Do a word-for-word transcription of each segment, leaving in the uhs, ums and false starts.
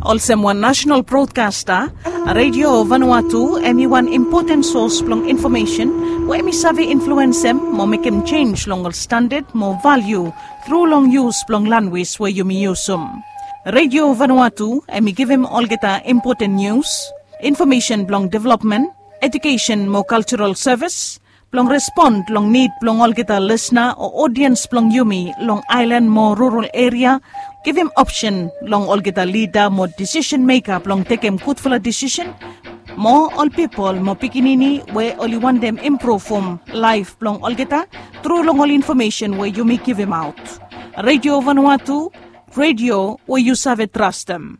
Also one national broadcaster, Radio Vanuatu, emi one important source long information, where emi savi influence them, more make him change long standard, more value, through long use long language where you may use them. Radio Vanuatu, emi give him all get important news, information long development, education more cultural service, long respond long need long all get a listener or audience long yumi long island more rural area. Give him option long all get a leader more decision maker long take him good for a decision. More all people more pikinini where only want them improve from life long all get a through long all information where you may give him out. Radio Vanuatu, radio where you save trust them.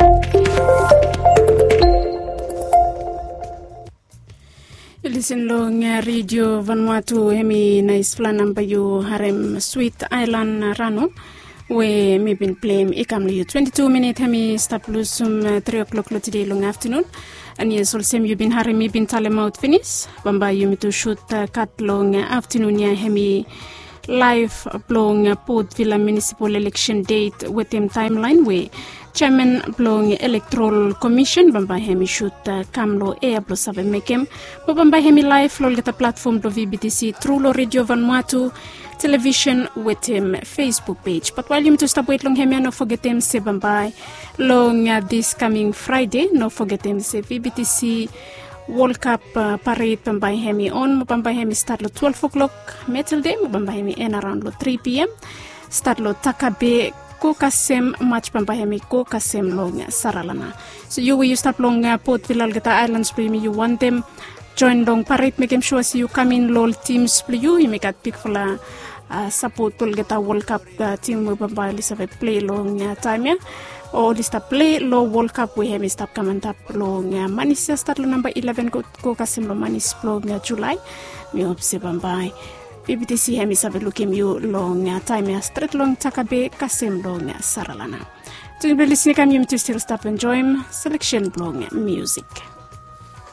Listen long Radio Vanuatu hemi nice flanam bayu harem Sweet Island Rano we me been playing ikamli twenty-two minute hemi stop lusum three o'clock today long afternoon and yes also you been harem me been talemaut finish bamba you me to shoot uh, cut long afternoon ya hemi live blong Port Vila municipal election date with them timeline we Chairman blong Electoral Commission bamba hemi shoot uh, kamlo air blo sabe mekem bamba hemi live lo geta platform do V B T C through lo Radio Vanuatu television with him Facebook page. But while you to stop wait long hemi no forget him se bamba long uh, this coming Friday no forget him se V B T C World Cup uh, parade bamba hemi on bamba hemi start lo twelve o'clock metal day bamba hemi end around lo three p m start lo takabe ko kasem match bamba hemi ko kasem long saralana. So you will you start long uh, Port Vila Geta Islands play me you want them join long parade make them sure see you come in lol teams play you you make a pick for la uh, support to Geta World Cup uh, team bamba Elizabeth play long uh, time ya or lista play lo World Cup we have stop coming up long uh, manis start lo number eleven ko ko kasem lo manis long uh, July me hope se bamba V B T C hemi sabe looking you long uh, time ya straight long takabe kasem long uh, saralana. To be listening, I'm going to still stop and join selection blog music.